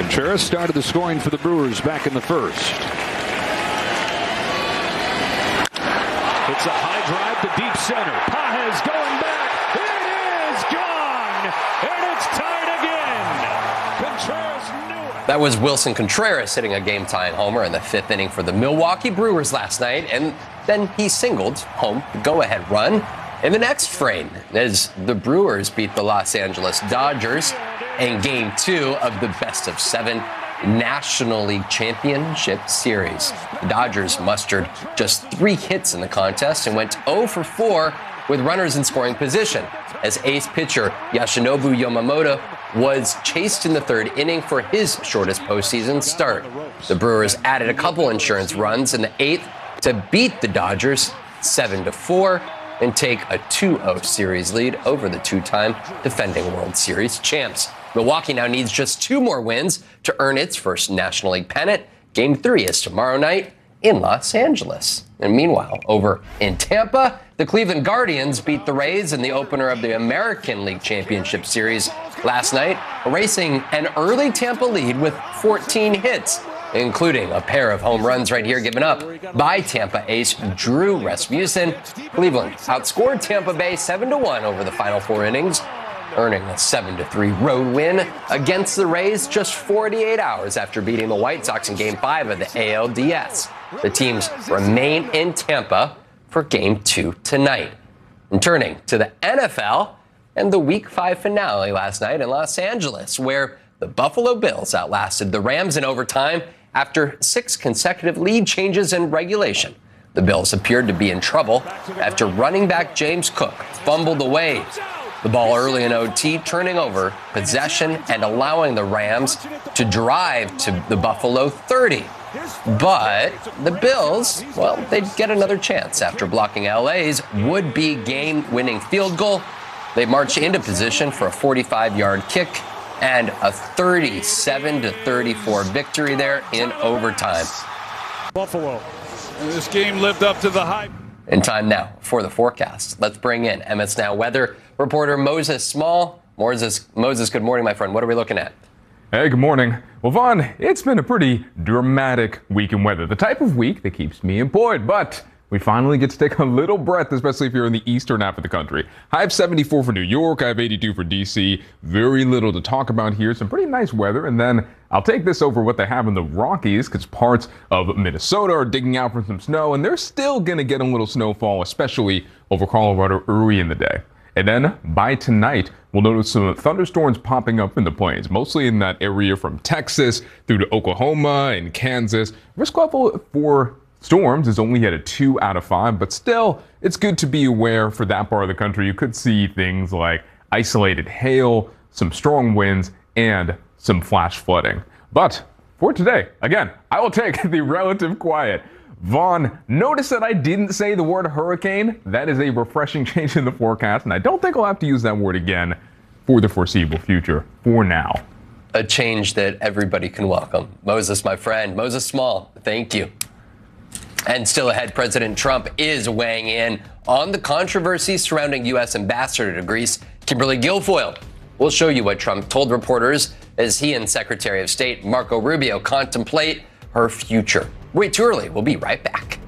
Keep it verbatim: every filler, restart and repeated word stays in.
Contreras started the scoring for the Brewers back in the first. It's a high drive to deep center. Pages going back. It is gone, and it's tied again. Contreras knew it. That was Wilson Contreras hitting a game-tying homer in the fifth inning for the Milwaukee Brewers last night, and then he singled home the go-ahead run in the next frame as the Brewers beat the Los Angeles Dodgers in Game Two of the best of seven National League Championship Series. The Dodgers mustered just three hits in the contest and went oh for four with runners in scoring position as ace pitcher Yoshinobu Yamamoto was chased in the third inning for his shortest postseason start. The Brewers added a couple insurance runs in the eighth to beat the Dodgers seven to four and take a two oh series lead over the two-time defending World Series champs. Milwaukee now needs just two more wins to earn its first National League pennant. Game three is tomorrow night in Los Angeles. And meanwhile, over in Tampa, the Cleveland Guardians beat the Rays in the opener of the American League Championship Series last night, erasing an early Tampa lead with fourteen hits, including a pair of home runs right here given up by Tampa ace Drew Rasmussen. Cleveland outscored Tampa Bay seven to one over the final four innings, earning a seven to three road win against the Rays just forty-eight hours after beating the White Sox in Game five of the A L D S. The teams remain in Tampa for Game two tonight. And turning to the N F L and the Week five finale last night in Los Angeles, where the Buffalo Bills outlasted the Rams in overtime after six consecutive lead changes in regulation. The Bills appeared to be in trouble after running back James Cook fumbled away the ball early in O T, turning over possession and allowing the Rams to drive to the Buffalo thirty. But the Bills, well, they'd get another chance after blocking L A's would-be game-winning field goal. They marched into position for a forty-five-yard kick and a thirty-seven to thirty-four victory there in overtime. Buffalo. And this game lived up to the hype. In time now for the forecast. Let's bring in M S Now weather reporter Moses Small. Moses, Moses, good morning, my friend. What are we looking at? Hey, good morning. Well, Vaughn, it's been a pretty dramatic week in weather. The type of week that keeps me employed, but we finally get to take a little breath, especially if you're in the eastern half of the country. I have seventy-four for New York. I have eighty-two for D C. Very little to talk about here. Some pretty nice weather. And then I'll take this over what they have in the Rockies because parts of Minnesota are digging out for some snow, and they're still going to get a little snowfall, especially over Colorado early in the day. And then by tonight, we'll notice some thunderstorms popping up in the plains, mostly in that area from Texas through to Oklahoma and Kansas. Risk level for storms is only at a two out of five, but still, it's good to be aware for that part of the country. You could see things like isolated hail, some strong winds, and some flash flooding. But for today, again, I will take the relative quiet. Vaughn, notice that I didn't say the word hurricane. That is a refreshing change in the forecast, and I don't think I'll have to use that word again for the foreseeable future, for now. A change that everybody can welcome. Moses, my friend, Moses Small, thank you. And still ahead, President Trump is weighing in on the controversy surrounding U S Ambassador to Greece, Kimberly Guilfoyle. We'll show you what Trump told reporters as he and Secretary of State Marco Rubio contemplate her future. Way too early. We'll be right back.